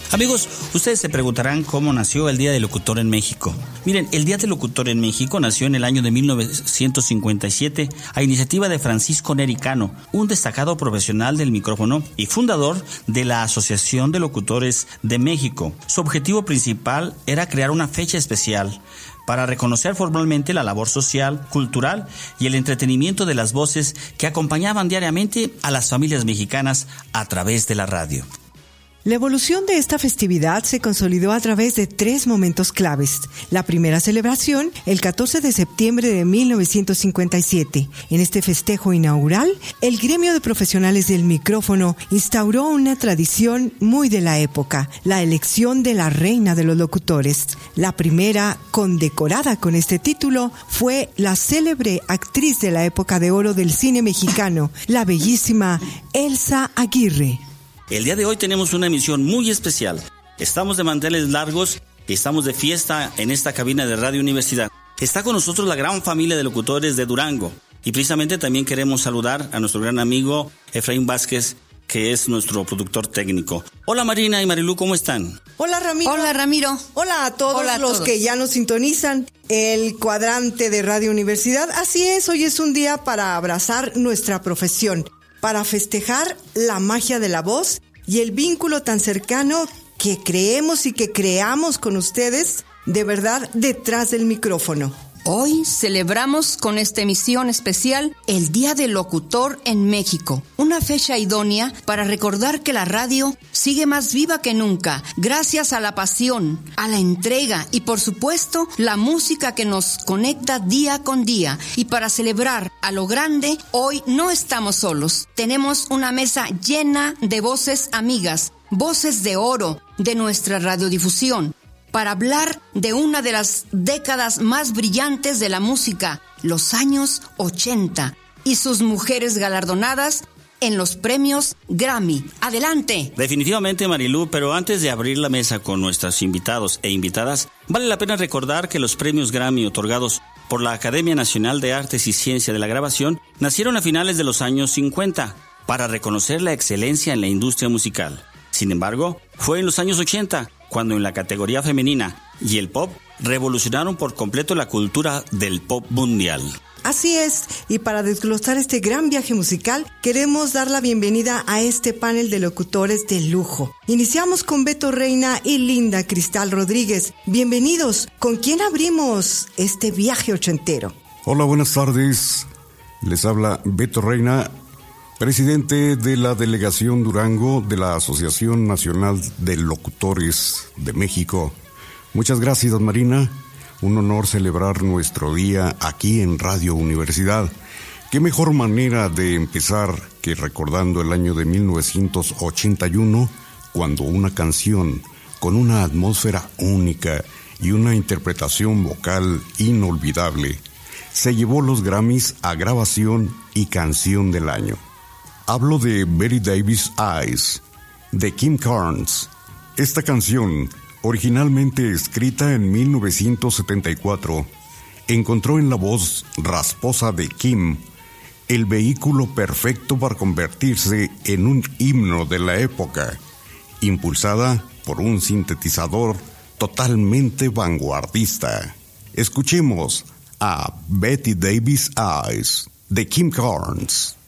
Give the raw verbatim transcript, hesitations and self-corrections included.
Amigos, ustedes se preguntarán cómo nació el Día del Locutor en México. Miren, el Día del Locutor en México nació en el año de mil novecientos cincuenta y siete a iniciativa de Francisco Neri Cano, un destacado profesional del micrófono y fundador de la Asociación de Locutores de México. Su objetivo principal era crear una fecha especial para reconocer formalmente la labor social, cultural y el entretenimiento de las voces que acompañaban diariamente a las familias mexicanas a través de la radio. La evolución de esta festividad se consolidó a través de tres momentos claves. La primera celebración, el catorce de septiembre de mil novecientos cincuenta y siete. En este festejo inaugural, el gremio de profesionales del micrófono instauró una tradición muy de la época, la elección de la reina de los locutores. La primera condecorada con este título fue la célebre actriz de la época de oro del cine mexicano, la bellísima Elsa Aguirre. El día de hoy tenemos una emisión muy especial. Estamos de manteles largos y estamos de fiesta en esta cabina de Radio Universidad. Está con nosotros la gran familia de locutores de Durango. Y precisamente también queremos saludar a nuestro gran amigo Efraín Vázquez, que es nuestro productor técnico. Hola Marina y Marilú, ¿cómo están? Hola Ramiro. Hola Ramiro. Hola a todos Hola a los todos. que ya nos sintonizan. El cuadrante de Radio Universidad. Así es, hoy es un día para abrazar nuestra profesión, para festejar la magia de la voz y el vínculo tan cercano que creemos y que creamos con ustedes, de verdad, detrás del micrófono. Hoy celebramos con esta emisión especial el Día del Locutor en México, una fecha idónea para recordar que la radio sigue más viva que nunca, gracias a la pasión, a la entrega y por supuesto la música que nos conecta día con día. Y para celebrar a lo grande, hoy no estamos solos, tenemos una mesa llena de voces amigas, voces de oro de nuestra radiodifusión, para hablar de una de las décadas más brillantes de la música, los años ochenta, y sus mujeres galardonadas en los premios Grammy. ¡Adelante! Definitivamente, Marilú, pero antes de abrir la mesa con nuestros invitados e invitadas, vale la pena recordar que los premios Grammy otorgados por la Academia Nacional de Artes y Ciencia de la Grabación nacieron a finales de los años cincuenta para reconocer la excelencia en la industria musical. Sin embargo, fue en los años ochenta cuando en la categoría femenina y el pop revolucionaron por completo la cultura del pop mundial. Así es, y para desglosar este gran viaje musical, queremos dar la bienvenida a este panel de locutores de lujo. Iniciamos con Beto Reina y Linda Cristal Rodríguez. Bienvenidos. ¿Con quién abrimos este viaje ochentero? Hola, buenas tardes. Les habla Beto Reina, presidente de la Delegación Durango de la Asociación Nacional de Locutores de México. Muchas gracias, Marina. Un honor celebrar nuestro día aquí en Radio Universidad. Qué mejor manera de empezar que recordando el año de mil novecientos ochenta y uno, cuando una canción con una atmósfera única y una interpretación vocal inolvidable se llevó los Grammys a grabación y canción del año. Hablo de Betty Davis Eyes, de Kim Carnes. Esta canción, originalmente escrita en mil novecientos setenta y cuatro, encontró en la voz rasposa de Kim el vehículo perfecto para convertirse en un himno de la época, impulsada por un sintetizador totalmente vanguardista. Escuchemos a Betty Davis Eyes, de Kim Carnes.